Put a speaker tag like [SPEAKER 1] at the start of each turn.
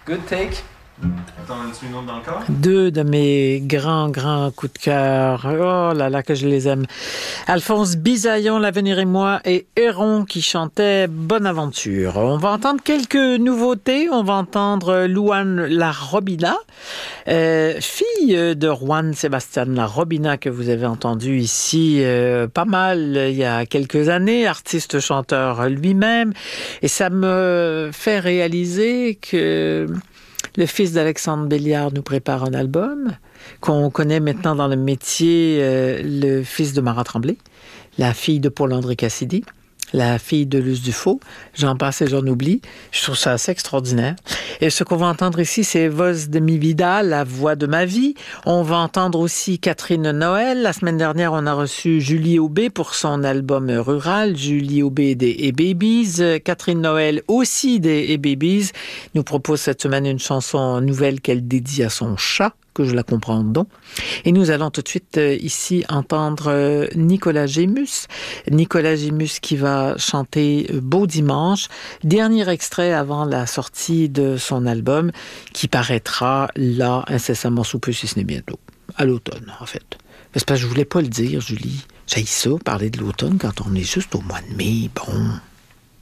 [SPEAKER 1] Good take.
[SPEAKER 2] T'en as-tu une autre dans le corps?
[SPEAKER 1] Deux de mes grands coups de cœur. Oh là là, que je les aime. Alphonse Bisaillon, L'Avenir et moi, et Héron qui chantait Bonne Aventure. On va entendre quelques nouveautés. On va entendre Louane La Robina, fille de Juan Sebastián La Robina, que vous avez entendu ici pas mal il y a quelques années, artiste-chanteur lui-même. Et ça me fait réaliser que le fils d'Alexandre Béliard nous prépare un album qu'on connaît maintenant dans le métier, le fils de Marat Tremblay, la fille de Paul-André Cassidy, la fille de Luce Dufaux. J'en passe et j'en oublie. Je trouve ça assez extraordinaire. Et ce qu'on va entendre ici, c'est Voz de mi vida, la voix de ma vie. On va entendre aussi Catherine Noël. La semaine dernière, on a reçu Julie Aubé pour son album rural. Julie Aubé des A-Babies. Catherine Noël aussi des A-Babies nous propose cette semaine une chanson nouvelle qu'elle dédie à son chat, que je la comprends donc. Et nous allons tout de suite ici entendre Nicolas Gémus. Nicolas Gémus qui va chanter Beau Dimanche, dernier extrait avant la sortie de son album qui paraîtra là incessamment sous peu, si ce n'est bientôt. À l'automne, en fait. C'est parce que je voulais pas le dire, Julie. J'haïs ça, parler de l'automne quand on est juste au mois de mai. Bon...